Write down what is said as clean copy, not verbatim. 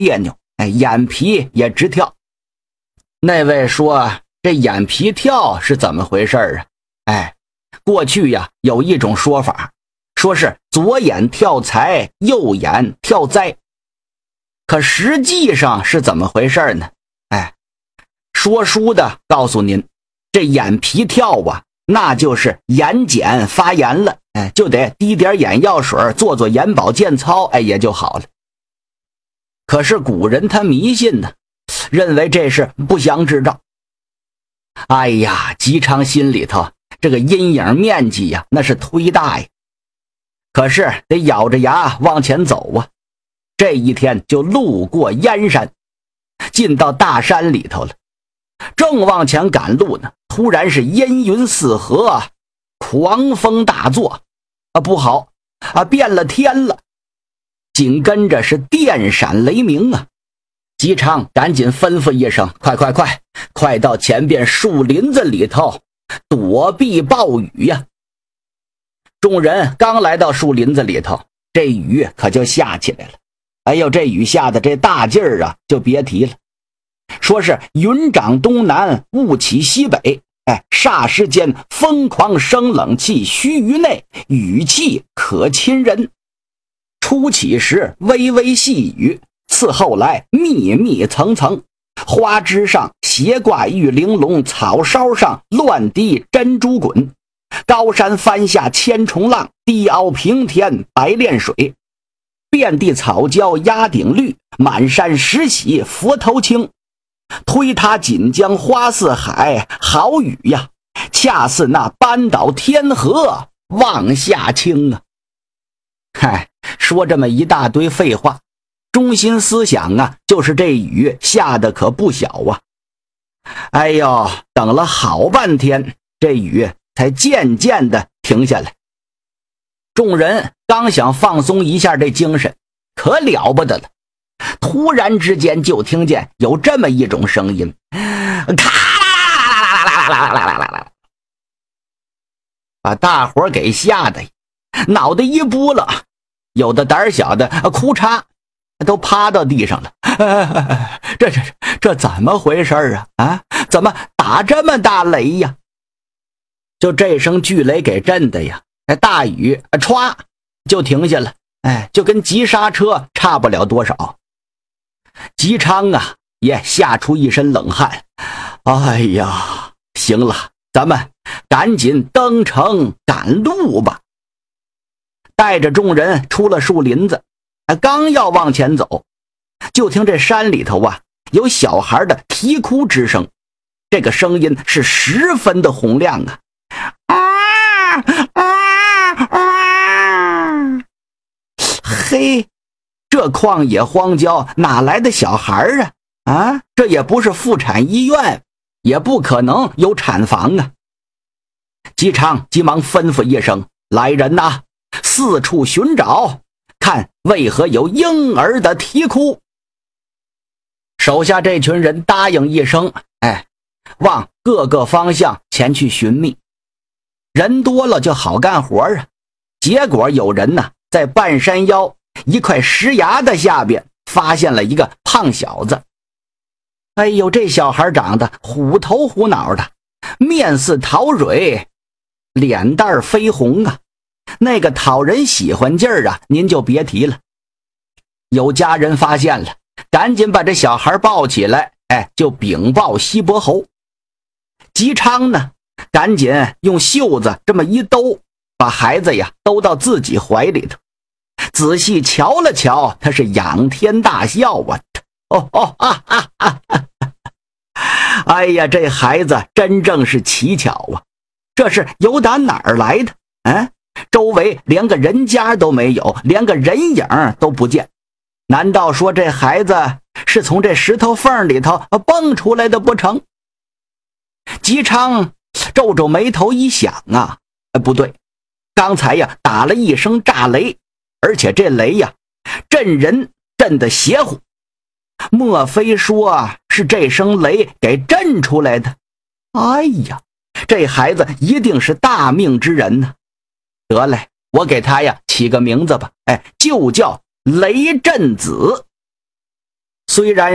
别扭，眼皮也直跳。那位说这眼皮跳是怎么回事啊？过去呀有一种说法，说是左眼跳财，右眼跳灾。可实际上是怎么回事呢？说书的告诉您，这眼皮跳啊，那就是眼睑发炎了，就得滴点眼药水，做做眼保健操，也就好了。可是古人他迷信呢，认为这是不祥之兆。吉昌心里头这个阴影面积呀，那是忒大呀。可是得咬着牙往前走啊。这一天就路过燕山，进到大山里头了。正往前赶路呢，突然是烟云四合，狂风大作，不好变了天了。紧跟着是电闪雷鸣啊！姬昌赶紧吩咐一声：快到前边树林子里头躲避暴雨呀！众人刚来到树林子里头，这雨可就下起来了。这雨下的这大劲儿啊，就别提了。说是云长东南，雾起西北，霎时间疯狂生冷气，须臾内雨气可亲人。初起时微微细雨，次后来密密层层，花枝上斜挂玉玲珑，草梢上乱滴珍珠滚。高山翻下千重浪，低凹平田白练水。遍地草椒压顶绿，满山石洗佛头青。推他锦江花似海，好雨呀，恰似那扳倒天河往下倾啊！说这么一大堆废话，中心思想啊，就是这雨下的可不小啊。等了好半天，这雨才渐渐的停下来。众人刚想放松一下这精神，可了不得了。突然之间就听见有这么一种声音，咔啦啦啦啦啦啦啦啦啦，把大伙给吓得脑袋一拨了，有的胆小的哭嚓都趴到地上了。这怎么回事啊？怎么打这么大雷呀？就这声巨雷给震的呀，大雨歘就停下了，就跟急刹车差不了多少。姬昌啊也吓出一身冷汗。行了，咱们赶紧登城赶路吧。带着众人出了树林子，刚要往前走，就听这山里头啊有小孩的啼哭之声，这个声音是十分的洪亮啊！嘿，这旷野荒郊哪来的小孩啊？这也不是妇产医院，也不可能有产房啊！姬昌急忙吩咐一声：“来人呐，四处寻找，看为何有婴儿的啼哭。”手下这群人答应一声，往各个方向前去寻觅。人多了就好干活啊！结果有人呢，在半山腰一块石崖的下边发现了一个胖小子。这小孩长得虎头虎脑的，面似桃蕊，脸蛋绯红啊，那个讨人喜欢劲儿啊，您就别提了。有家人发现了，赶紧把这小孩抱起来，就禀报西伯侯。姬昌呢，赶紧用袖子这么一兜，把孩子呀兜到自己怀里头，仔细瞧了瞧，他是仰天大笑啊！这孩子真正是奇巧啊！这是由打哪儿来的？周围连个人家都没有，连个人影都不见。难道说这孩子是从这石头缝里头蹦出来的不成？姬昌皱皱眉头一想啊，不对，刚才呀打了一声炸雷，而且这雷呀震人震得邪乎，莫非说是这声雷给震出来的？这孩子一定是大命之人呢。得嘞，我给他呀起个名字吧，就叫雷震子。 虽然